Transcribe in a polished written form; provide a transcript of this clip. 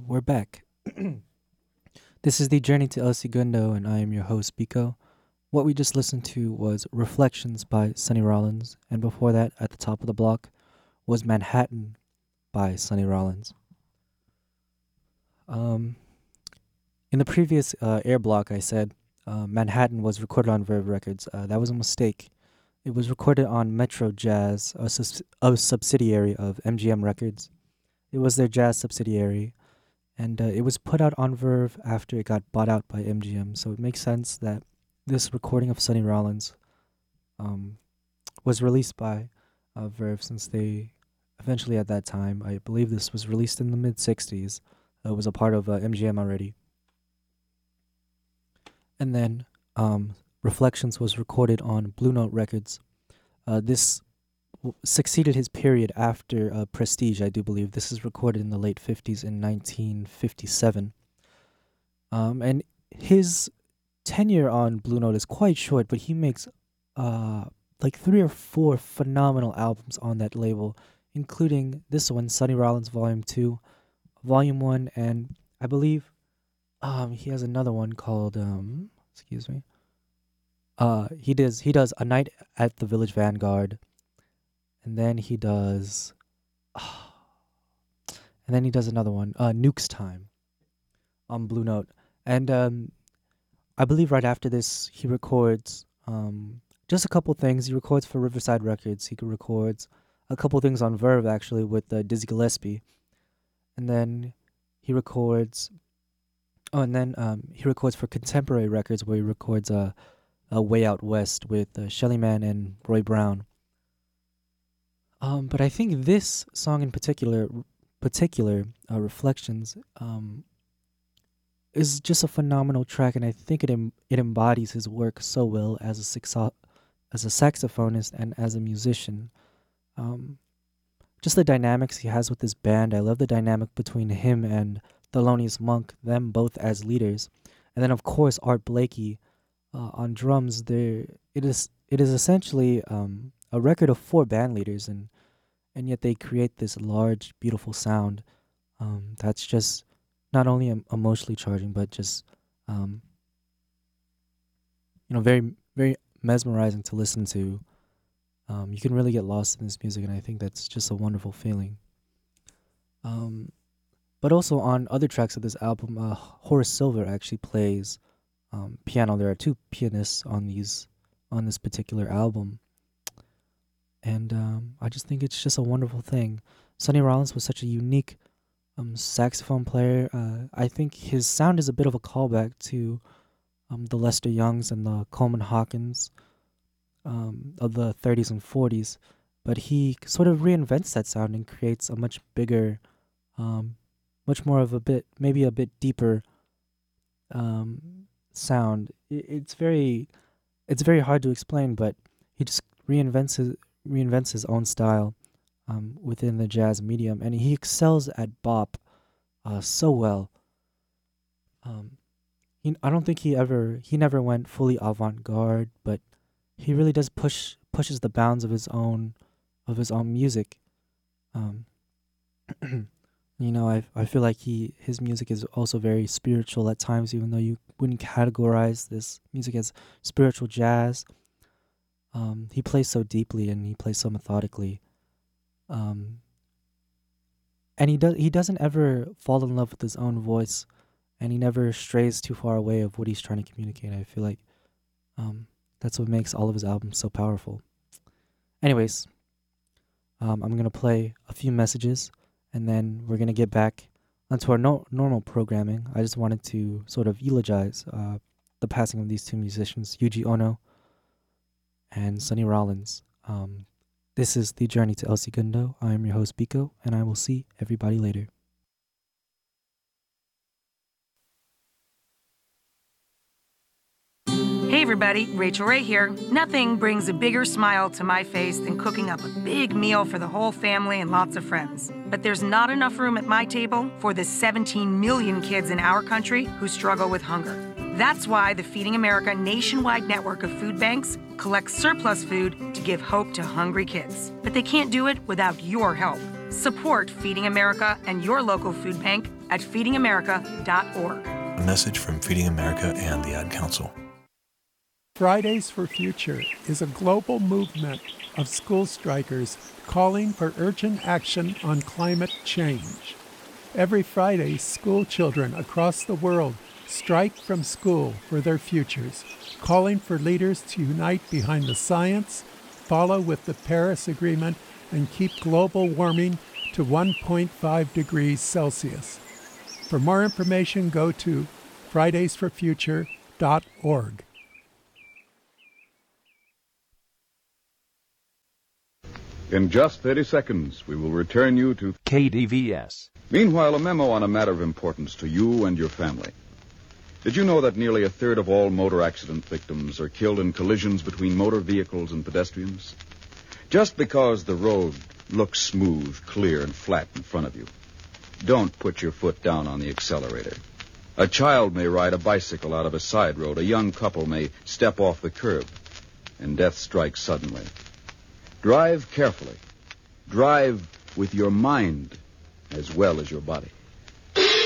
we're back. This is the Journey to El Segundo, and I am your host, Biko. What we just listened to was Reflections by Sonny Rollins, and before that, at the top of the block, was Manhattan by Sonny Rollins. Um, in the previous air block, I said Manhattan was recorded on Verve Records. That was a mistake. It was recorded on Metro Jazz, a subsidiary of MGM Records. It was their jazz subsidiary, and it was put out on Verve after it got bought out by MGM. So it makes sense that this recording of Sonny Rollins was released by Verve, since they eventually, at that time, I believe this was released in the mid 60s. It was a part of MGM already. And then Reflections was recorded on Blue Note Records. This succeeded his period after Prestige, I do believe. This is recorded in the late 50s in 1957. And his tenure on Blue Note is quite short, but he makes like 3 or 4 phenomenal albums on that label, including this one, Sonny Rollins Volume 2, Volume 1, and I believe he has another one called excuse me. He does A Night at the Village Vanguard, and then he does another one, Nuke's Time, on Blue Note. And I believe right after this he records just a couple things. He records for Riverside Records. He records a couple things on Verve, actually, with Dizzy Gillespie. And then he records he records for Contemporary Records, where he records Way Out West with Shelly Manne and Roy Brown. But I think this song in particular, Reflections, is just a phenomenal track, and I think it embodies his work so well as a saxophonist and as a musician. Just the dynamics he has with his band. I love the dynamic between him and Thelonious Monk, them both as leaders, and then of course Art Blakey on drums. It is essentially a record of 4 band leaders, and yet they create this large, beautiful sound that's just not only emotionally charging, but just very, very mesmerizing to listen to. You can really get lost in this music, and I think that's just a wonderful feeling. But also on other tracks of this album, Horace Silver actually plays piano. There are 2 pianists on this particular album, and I just think it's just a wonderful thing. Sonny Rollins was such a unique saxophone player. I think his sound is a bit of a callback to the Lester Youngs and the Coleman Hawkins of the 30s and 40s, but he sort of reinvents that sound and creates a much bigger, much more of a bit deeper sound. It's very hard to explain, but he just reinvents his own style within the jazz medium, and he excels at bop so well. I don't think he never went fully avant-garde, but he really does pushes the bounds of his own music. I feel like his music is also very spiritual at times, even though you wouldn't categorize this music as spiritual jazz. He plays so deeply and he plays so methodically. And he doesn't ever fall in love with his own voice, and he never strays too far away of what he's trying to communicate. I feel like that's what makes all of his albums so powerful. Anyways, I'm going to play a few messages, and then we're going to get back onto our normal programming. I just wanted to sort of eulogize the passing of these 2 musicians, Yuji Ono and Sonny Rollins. This is The Journey to El Segundo. I am your host, Biko, and I will see everybody later. Hey everybody, Rachel Ray here. Nothing brings a bigger smile to my face than cooking up a big meal for the whole family and lots of friends. But there's not enough room at my table for the 17 million kids in our country who struggle with hunger. That's why the Feeding America nationwide network of food banks collects surplus food to give hope to hungry kids. But they can't do it without your help. Support Feeding America and your local food bank at feedingamerica.org. A message from Feeding America and the Ad Council. Fridays for Future is a global movement of school strikers calling for urgent action on climate change. Every Friday, school children across the world strike from school for their futures, calling for leaders to unite behind the science, follow with the Paris Agreement, and keep global warming to 1.5 degrees Celsius. For more information, go to fridaysforfuture.org. In just 30 seconds, we will return you to KDVS. Meanwhile, a memo on a matter of importance to you and your family. Did you know that nearly a third of all motor accident victims are killed in collisions between motor vehicles and pedestrians? Just because the road looks smooth, clear, and flat in front of you, don't put your foot down on the accelerator. A child may ride a bicycle out of a side road. A young couple may step off the curb, and death strikes suddenly. Drive carefully. Drive with your mind as well as your body.